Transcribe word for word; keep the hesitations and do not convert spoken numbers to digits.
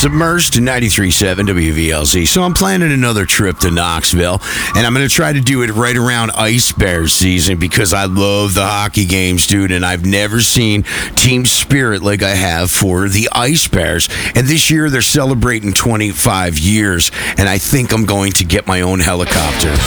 Submerged in ninety-three point seven W V L Z. So I'm planning another trip to Knoxville, and I'm going to try to do it right around Ice Bears season because I love the hockey games, dude, and I've never seen team spirit like I have for the Ice Bears. And this year they're celebrating twenty-five years, and I think I'm going to get my own helicopter.